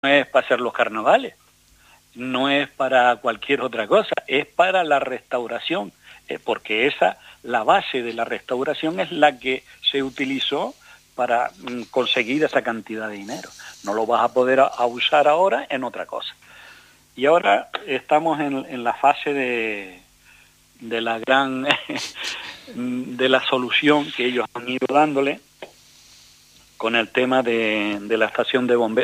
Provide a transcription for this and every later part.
es para hacer los carnavales, no es para cualquier otra cosa, es para la restauración, porque la base de la restauración es la que se utilizó para conseguir esa cantidad de dinero. No lo vas a poder a usar ahora en otra cosa. Y ahora estamos en la fase de la gran de la solución que ellos han ido dándole con el tema de la estación de bombeo,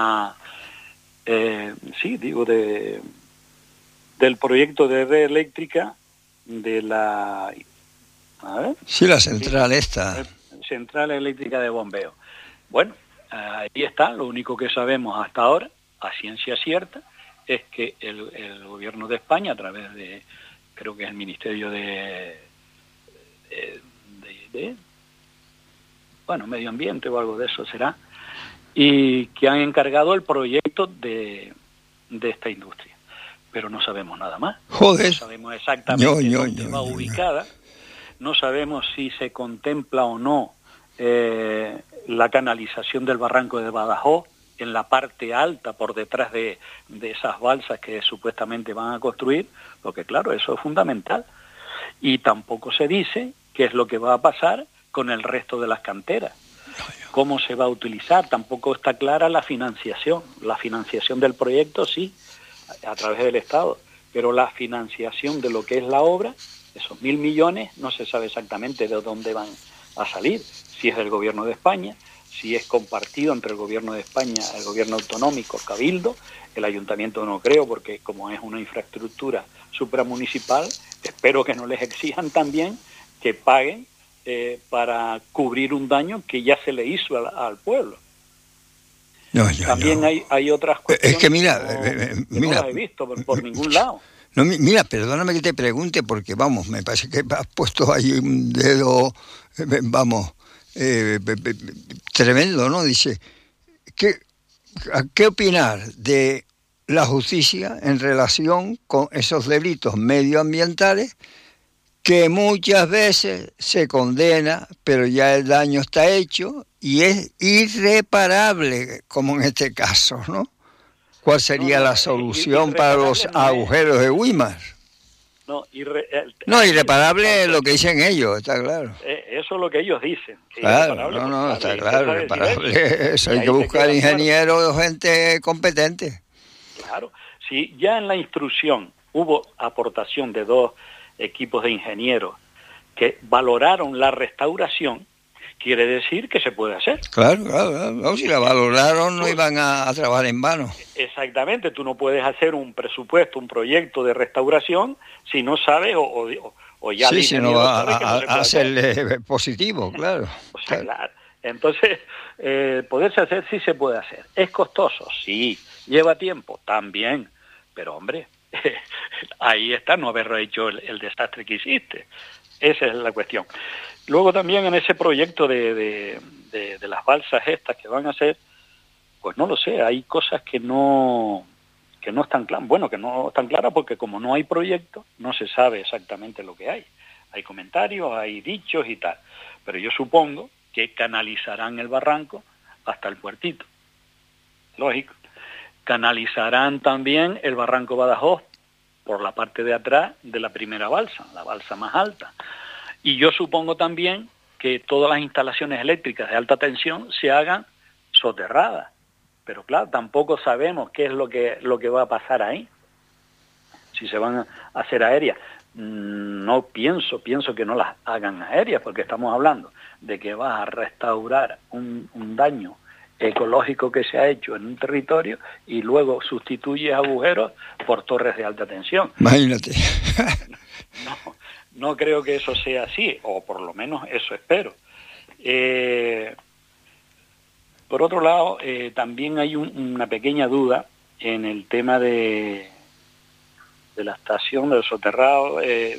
del proyecto de red eléctrica de la central central eléctrica de bombeo. Bueno, ahí está. Lo único que sabemos hasta ahora, a ciencia cierta, es que el gobierno de España, a través de, creo que es el Ministerio de Medio Ambiente o algo de eso será, y que han encargado el proyecto de esta industria. Pero no sabemos nada más. Joder. No sabemos exactamente dónde va ubicada, no sabemos si se contempla o no la canalización del barranco de Badajoz en la parte alta, por detrás de esas balsas que supuestamente van a construir, porque claro, eso es fundamental. Y tampoco se dice qué es lo que va a pasar con el resto de las canteras, cómo se va a utilizar. Tampoco está clara la financiación del proyecto, sí, a través del Estado, pero la financiación de lo que es la obra, esos 1.000 millones, no se sabe exactamente de dónde van a salir, si es del gobierno de España, si es compartido entre el gobierno de España, el gobierno autonómico, Cabildo, el ayuntamiento no creo, porque como es una infraestructura supramunicipal, espero que no les exijan también que paguen para cubrir un daño que ya se le hizo al pueblo. También hay otras cuestiones. Es que mira, no las he visto por ningún lado. No, mira, perdóname que te pregunte, porque vamos, me parece que has puesto ahí un dedo, tremendo, ¿no? Dice, ¿qué opinar de la justicia en relación con esos delitos medioambientales que muchas veces se condena, pero ya el daño está hecho y es irreparable, como en este caso, ¿no? ¿Cuál sería la solución para los agujeros de Güímar? Irreparable es lo que dicen ellos, está claro. Eso es lo que ellos dicen. Claro, está claro, irreparable. Eso hay que buscar ingenieros o gente competente. Claro, si ya en la instrucción hubo aportación de 2 equipos de ingenieros que valoraron la restauración, quiere decir que se puede hacer. Claro. No, si la valoraron no iban a trabajar en vano. Exactamente, tú no puedes hacer un presupuesto, un proyecto de restauración si no sabes o ya... Sí, si no va a hacerle positivo, claro. Claro. Entonces, poderse hacer sí se puede hacer. ¿Es costoso? Sí. ¿Lleva tiempo? También. Pero hombre, ahí está no haber hecho el desastre que hiciste. Esa es la cuestión. Luego también en ese proyecto de las balsas estas que van a hacer, pues no lo sé, hay cosas que no están claras. Bueno, que no están claras porque como no hay proyecto, no se sabe exactamente lo que hay. Hay comentarios, hay dichos y tal. Pero yo supongo que canalizarán el barranco hasta el puertito. Lógico. Canalizarán también el barranco Badajoz por la parte de atrás de la primera balsa, la balsa más alta. Y yo supongo también que todas las instalaciones eléctricas de alta tensión se hagan soterradas. Pero claro, tampoco sabemos qué es lo que va a pasar ahí. Si se van a hacer aéreas. No pienso que no las hagan aéreas, porque estamos hablando de que vas a restaurar un daño ecológico que se ha hecho en un territorio y luego sustituyes agujeros por torres de alta tensión. Imagínate. No creo que eso sea así, o por lo menos eso espero. Por otro lado, también hay una pequeña duda en el tema de la estación del soterrado.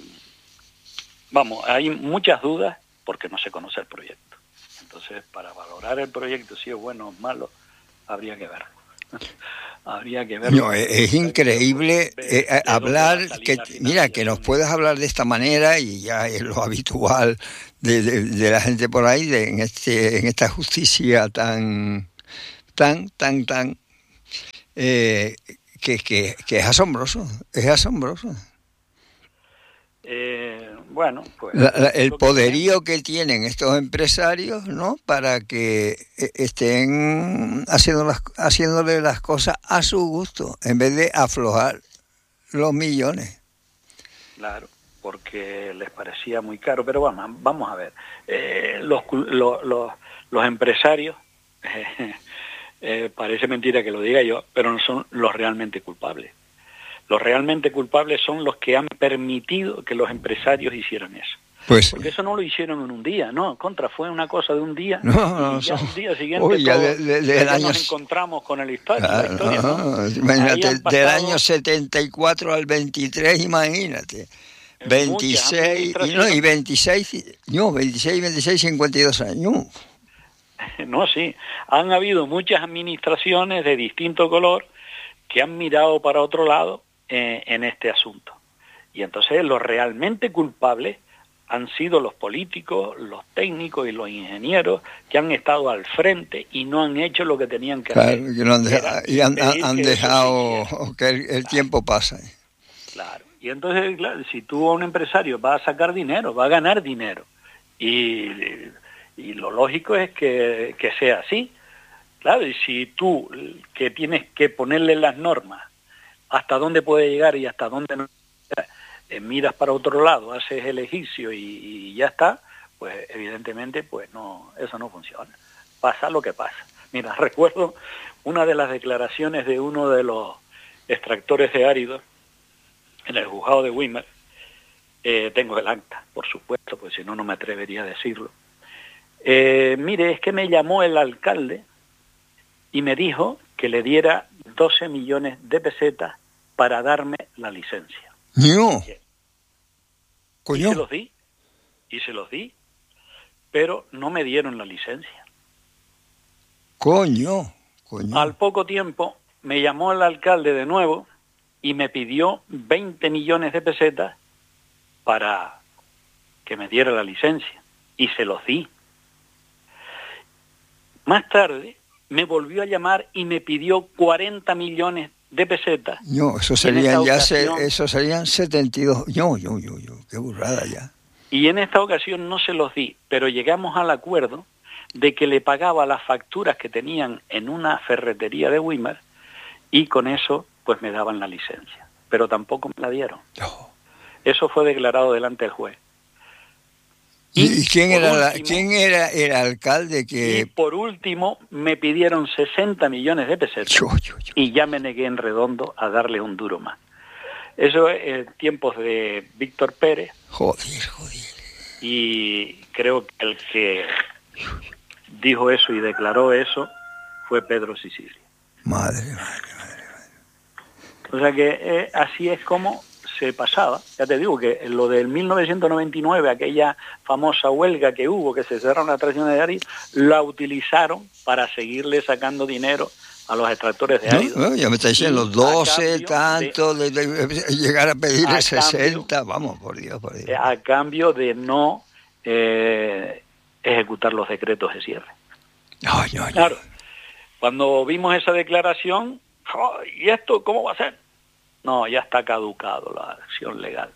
Hay muchas dudas porque no se conoce el proyecto. Entonces, para valorar el proyecto, si es bueno o malo, habría que verlo. Habría que verlo. No, es increíble hablar, que nos puedas hablar de esta manera, y ya es lo habitual de la gente por ahí, en esta justicia tan que es asombroso, es asombroso. Bueno, pues... El poderío que tienen estos empresarios, ¿no? Para que estén haciéndole las cosas a su gusto, en vez de aflojar los millones. Claro, porque les parecía muy caro, pero vamos a ver. Los empresarios, parece mentira que lo diga yo, pero no son los realmente culpables. Los realmente culpables son los que han permitido que los empresarios hicieran eso. Pues, porque eso no lo hicieron en un día, no, fue una cosa de un día, no, y ya el día siguiente nos encontramos con la historia, ¿no? Imagínate, del año 74 al 23, imagínate. 26, y 26, 52 años. No, sí, han habido muchas administraciones de distinto color que han mirado para otro lado en este asunto. Y entonces los realmente culpables han sido los políticos, los técnicos y los ingenieros que han estado al frente y no han hecho lo que tenían que hacer. Que no han dejado que el tiempo pase. Claro. Y entonces, claro, si tú a un empresario vas a sacar dinero, va a ganar dinero. Y lo lógico es que sea así. Claro, y si tú, que tienes que ponerle las normas, hasta dónde puede llegar y hasta dónde no, miras para otro lado, haces el ejercicio y ya está, pues evidentemente pues no, eso no funciona. Pasa lo que pasa. Mira, recuerdo una de las declaraciones de uno de los extractores de áridos en el juzgado de Weimar. Tengo el acta, por supuesto, pues si no, no me atrevería a decirlo. Mire, es que me llamó el alcalde y me dijo que le diera 12 millones de pesetas para darme la licencia. ¡No! ¿Coño? Y se los di, pero no me dieron la licencia. ¡Coño! Al poco tiempo me llamó el alcalde de nuevo y me pidió 20 millones de pesetas para que me diera la licencia, y se los di. Más tarde me volvió a llamar y me pidió 40 millones de pesetas. No, eso serían 72. No, qué burrada ya. Y en esta ocasión no se los di, pero llegamos al acuerdo de que le pagaba las facturas que tenían en una ferretería de Weimar y con eso pues me daban la licencia. Pero tampoco me la dieron. No. Eso fue declarado delante del juez. ¿Y quién era el alcalde que...? Y por último me pidieron 60 millones de pesetas y ya me negué en redondo a darle un duro más. Eso es tiempos de Víctor Pérez. Joder. Y creo que el que dijo eso y declaró eso fue Pedro Sicilia. Madre. O sea que así es como se pasaba. Ya te digo que lo del 1999, aquella famosa huelga que hubo, que se cerraron las tracciones de árido, la utilizaron para seguirle sacando dinero a los extractores de árido. No, ya me está diciendo 12, tanto, de llegar a pedirle 60, vamos, por Dios. A cambio de no ejecutar los decretos de cierre. No. Claro, cuando vimos esa declaración, ¿y esto cómo va a ser? No, ya está caducado la acción legal.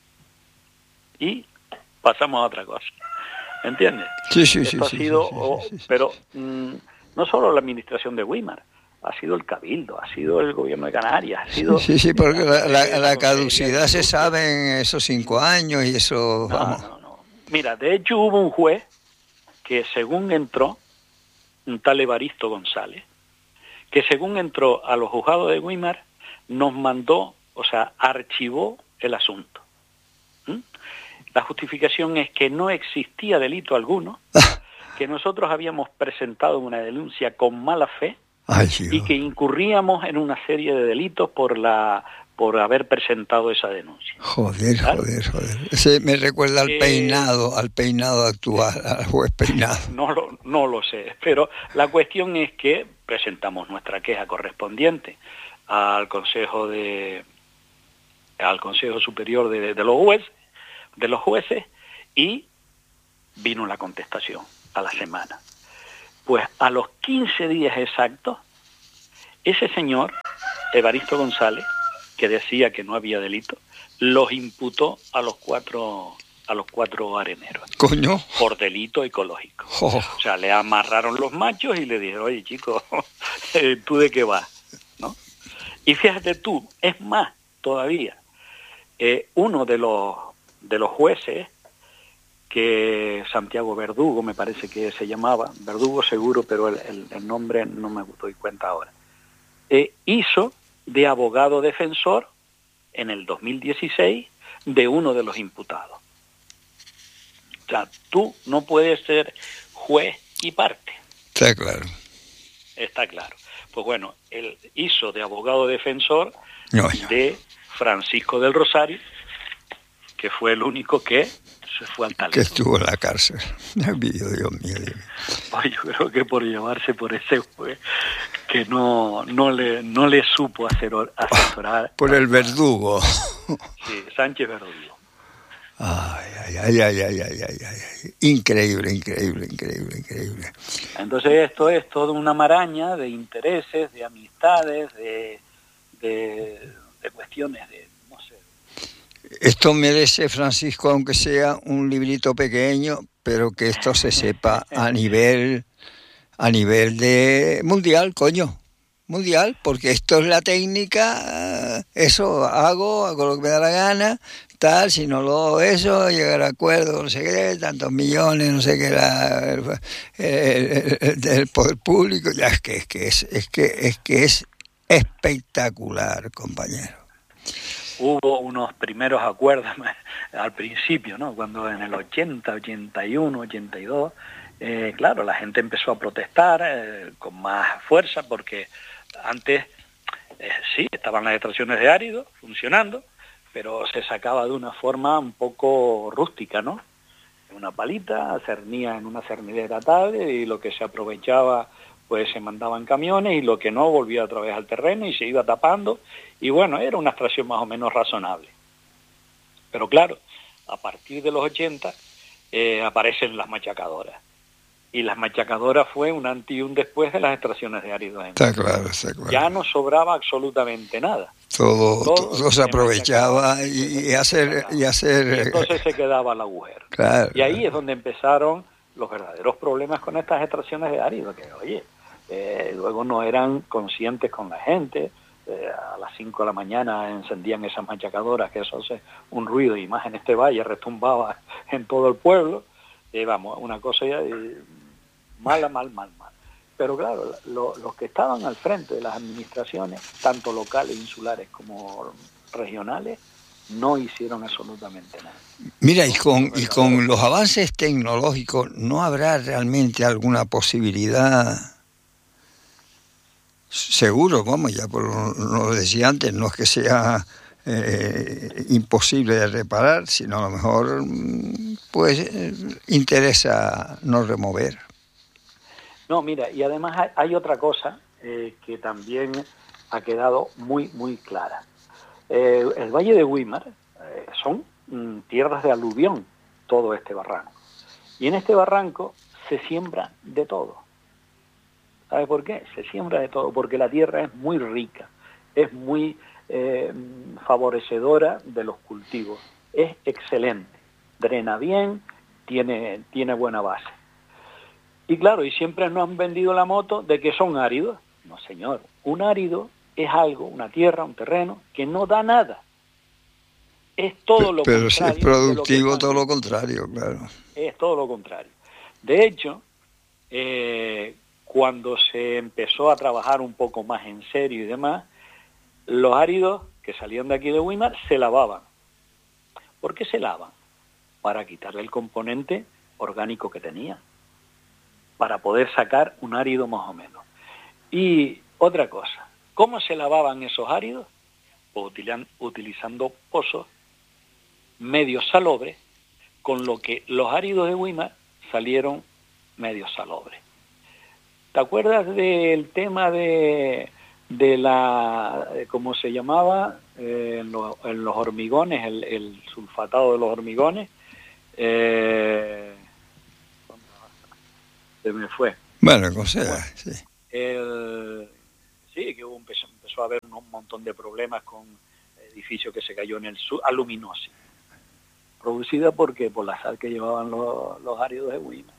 Y pasamos a otra cosa. ¿Entiendes? Sí. Esto ha sido, pero no solo la administración de Weimar, ha sido el Cabildo, ha sido el gobierno de Canarias, ha sido... Sí, porque la caducidad se sabe en esos 5 años y eso... No. Mira, de hecho hubo un juez que según entró, un tal Evaristo González, que según entró a los juzgados de Weimar, nos mandó, archivó el asunto. La justificación es que no existía delito alguno, que nosotros habíamos presentado una denuncia con mala fe y que incurríamos en una serie de delitos por haber presentado esa denuncia. Joder. Ese me recuerda al peinado actual, al juez Peinado. No lo sé, pero la cuestión es que presentamos nuestra queja correspondiente al Consejo Superior de los jueces y vino la contestación a la semana. Pues a los 15 días exactos, ese señor Evaristo González, que decía que no había delito, los imputó a los cuatro areneros. Coño. Por delito ecológico. Oh. O sea, le amarraron los machos y le dijeron, oye, chico, ¿tú de qué vas? ¿No? Y fíjate tú, es más todavía, uno de los jueces, que Santiago Verdugo, me parece que se llamaba, Verdugo seguro, pero el nombre no me doy cuenta ahora, hizo de abogado defensor en el 2016 de uno de los imputados. O sea, tú no puedes ser juez y parte. Está claro. Está claro. Pues bueno, él hizo de abogado defensor No. de Francisco del Rosario, que fue el único que se fue al talego. Que estuvo en la cárcel. Dios mío. Pues yo creo que por llevarse por ese juez que no le supo asesorar. Por el Verdugo. Sí, Sánchez Verdugo. Ay. Increíble. Entonces esto es toda una maraña de intereses, de amistades, de cuestiones de, no sé. Esto merece, Francisco, aunque sea un librito pequeño, pero que esto se sepa a nivel de mundial, coño. Mundial, porque esto es la técnica, eso hago lo que me da la gana, tal, si no lo eso, llegar a acuerdo, no sé qué, tantos millones, no sé qué, del poder público, ya es que es espectacular, compañero. Hubo unos primeros acuerdos al principio, ¿no? Cuando en el 80, 81, 82, claro, la gente empezó a protestar con más fuerza porque antes sí, estaban las extracciones de árido funcionando, pero se sacaba de una forma un poco rústica, ¿no? Una palita, cernía en una cernidera tal, y lo que se aprovechaba pues se mandaba en camiones y lo que no volvía otra vez al terreno y se iba tapando, y bueno, era una extracción más o menos razonable. Pero claro, a partir de los 80 aparecen las machacadoras. Y las machacadoras fue un antes y un después de las extracciones de árido. Está claro. Ya no sobraba absolutamente nada. Todo se aprovechaba y hacer... Y entonces se quedaba el agujero. Claro, y ahí es donde empezaron los verdaderos problemas con estas extracciones de árido, que oye, luego no eran conscientes con la gente. A las 5 de la mañana encendían esas machacadoras, que eso hace un ruido, y más en este valle retumbaba en todo el pueblo. Vamos, una cosa ya... mal. Pero claro, los que estaban al frente de las administraciones, tanto locales, insulares como regionales, no hicieron absolutamente nada. Mira, y con los avances tecnológicos, ¿no habrá realmente alguna posibilidad? Seguro, vamos, ya por lo decía antes, no es que sea imposible de reparar, sino a lo mejor pues interesa no remover. No, mira, y además hay otra cosa que también ha quedado muy, muy clara. El Valle de Güímar son tierras de aluvión, todo este barranco. Y en este barranco se siembra de todo. ¿Sabe por qué? Se siembra de todo, porque la tierra es muy rica, es muy favorecedora de los cultivos, es excelente, drena bien, tiene buena base. Y claro, y siempre nos han vendido la moto de que son áridos. No, señor, un árido es algo, una tierra, un terreno, que no da nada. Es todo lo contrario. Pero si es productivo, todo lo contrario, claro. Es todo lo contrario. De hecho, cuando se empezó a trabajar un poco más en serio y demás, los áridos que salían de aquí de Güímar se lavaban. ¿Por qué se lavan? Para quitarle el componente orgánico que tenía, para poder sacar un árido más o menos. Y otra cosa, ¿cómo se lavaban esos áridos? Pues utilizando pozos medio salobres, con lo que los áridos de Güímar salieron medio salobres. ¿Te acuerdas del tema de la, ¿cómo se llamaba? En los hormigones, el sulfatado de los hormigones. Se me fue. Bueno, o sea, sí. Sí, que hubo empezó empezó a haber un montón de problemas con edificio que se cayó en el sur, aluminosis, producida por la sal que llevaban los áridos de Weimar.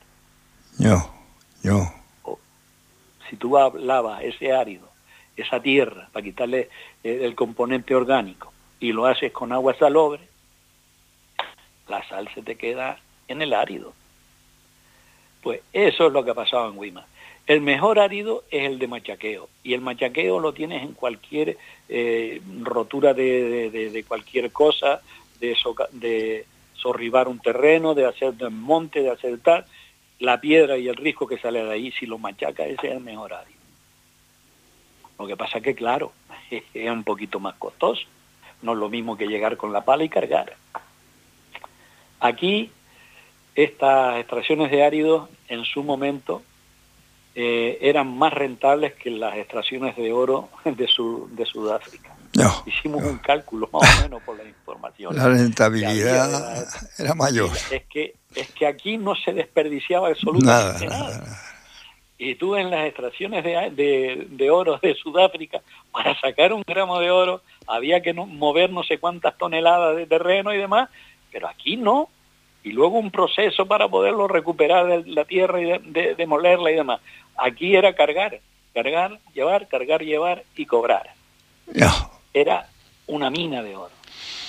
Si tú lavas ese árido, esa tierra, para quitarle el componente orgánico, y lo haces con agua salobre, la sal se te queda en el árido. Pues eso es lo que ha pasado en Weimar. El mejor árido es el de machaqueo, y el machaqueo lo tienes en cualquier rotura de cualquier cosa, de sorribar un terreno, de hacer desmonte, de hacer tal. La piedra y el risco que sale de ahí, si lo machaca, ese es el mejor árido. Lo que pasa es que, claro, es un poquito más costoso. No es lo mismo que llegar con la pala y cargar. Aquí, estas extracciones de áridos, en su momento, eran más rentables que las extracciones de oro de Sudáfrica. Hicimos un cálculo más o menos por la información. La rentabilidad era mayor. Es que aquí no se desperdiciaba absolutamente nada. Y tú en las extracciones de oro de Sudáfrica, para sacar 1 gramo de oro, había que mover no sé cuántas toneladas de terreno y demás, pero aquí no. Y luego un proceso para poderlo recuperar de la tierra y demolerla y demás. Aquí era cargar, llevar y cobrar. Era una mina de oro.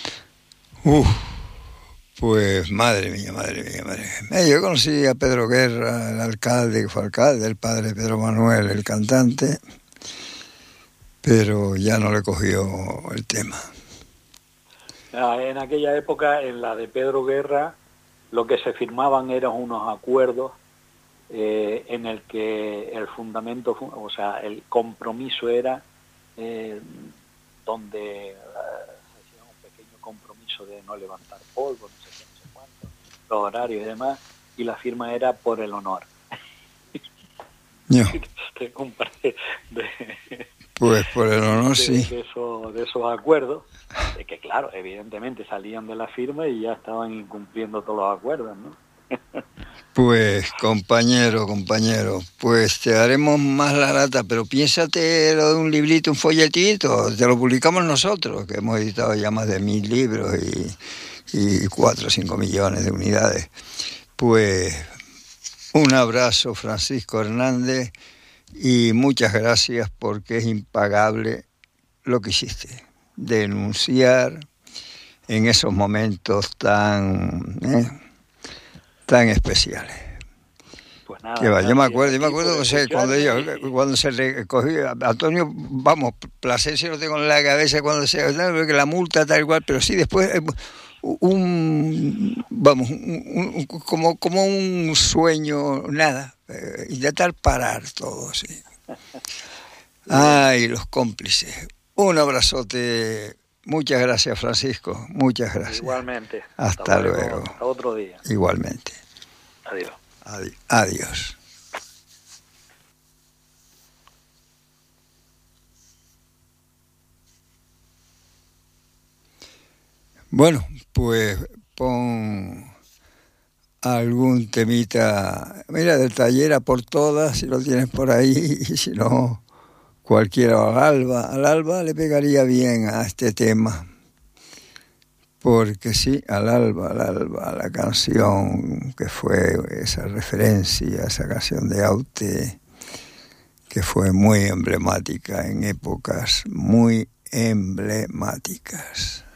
Pues madre mía. Yo conocí a Pedro Guerra, el alcalde, que fue alcalde, el padre de Pedro Manuel, el cantante, pero ya no le cogió el tema. En aquella época, en la de Pedro Guerra, lo que se firmaban eran unos acuerdos en el que el fundamento, o sea, el compromiso era donde se hacía un pequeño compromiso de no levantar polvo, no sé cuánto, los horarios y demás, y la firma era por el honor. Tengo un par pues por el honor, sí. De esos acuerdos, de que claro, evidentemente salían de la firma y ya estaban incumpliendo todos los acuerdos, ¿no? Pues compañero, pues te daremos más la lata, pero piénsate lo de un librito, un folletito, te lo publicamos nosotros, que hemos editado ya más de 1000 libros y 4 o 5 millones de unidades. Pues un abrazo, Francisco Hernández, y muchas gracias, porque es impagable lo que hiciste, denunciar en esos momentos tan especiales. Pues nada, que va, yo me acuerdo cuando se recogió Antonio, Plasencia lo tengo en la cabeza cuando que la multa tal igual, pero sí después como un sueño, intentar parar todo, sí. Ay, los cómplices. Un abrazote. Muchas gracias, Francisco. Muchas gracias. Igualmente. Hasta luego. Hasta otro día. Igualmente. Adiós. Adiós. Bueno, pues pon algún temita. Mira, del taller A por Todas, si lo tienes por ahí, y si no, cualquiera. Al alba le pegaría bien a este tema. Porque sí, al alba, la canción que fue esa referencia, esa canción de Aute, que fue muy emblemática en épocas muy emblemáticas.